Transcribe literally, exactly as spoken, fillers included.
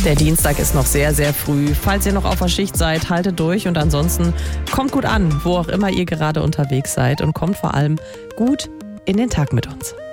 Der Dienstag ist noch sehr, sehr früh. Falls ihr noch auf der Schicht seid, haltet durch und ansonsten kommt gut an, wo auch immer ihr gerade unterwegs seid und kommt vor allem gut in den Tag mit uns.